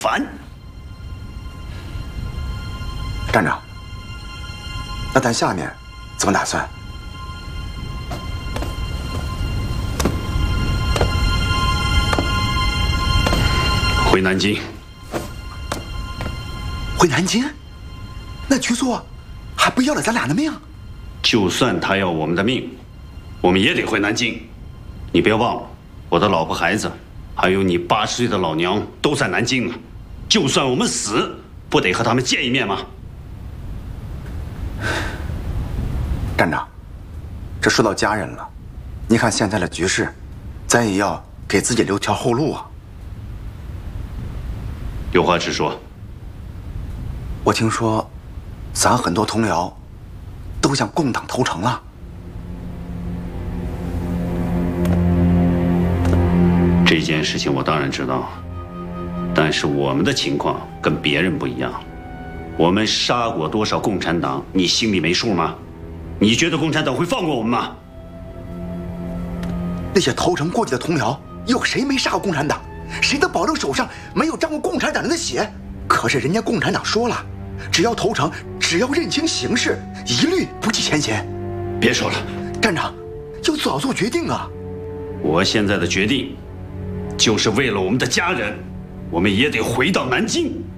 烦。 站长，那咱下面怎么打算？ 回南京。 回南京？那曲速还不要了咱俩的命？ 就算他要我们的命，我们也得回南京。你不要忘了，我的老婆孩子，还有你80岁的老娘都在南京呢。就算我们死，不得和他们见一面吗？ 站长，这说到家人了，你看现在的局势，咱也要给自己留条后路啊。 有话直说。 我听说，咱很多同僚都向共党投诚了。 这件事情我当然知道，但是我们的情况跟别人不一样。我们杀过多少共产党，你心里没数吗？你觉得共产党会放过我们吗？ 那些投诚过去的同僚，有谁没杀过共产党？谁的保证手上没有沾过共产党人的血？可是人家共产党说了，只要投诚，只要认清形势，一律不计前嫌。 别说了， 站长，要早做决定啊！ 我现在的决定，就是为了我们的家人，我们也得回到南京。